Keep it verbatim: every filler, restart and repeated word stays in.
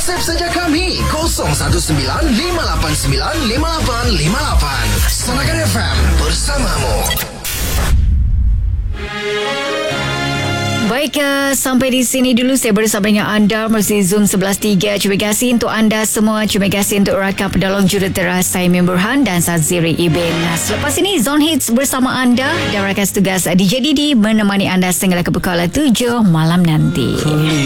WhatsApp saja kami kosong satu sembilan lima lapan sembilan lima lapan lima lapan. Sanakan F M bersamamu. Baik, uh, sampai di sini dulu saya bersama dengan anda melalui Zoom sebelas tiga. Terima kasih untuk anda semua. Terima kasih untuk rakan pedalong jurutera saya Min Burhan dan Saziri Ibin. Selepas ini Zone Hits bersama anda dan rakan setugas D J Didi menemani anda sehingga ke pukul tujuh malam nanti.